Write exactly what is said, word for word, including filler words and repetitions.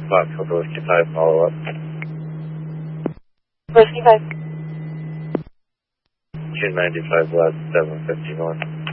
Foxtrot Whiskey five, follow up. Whiskey five. two ninety-five west, seven fifty north.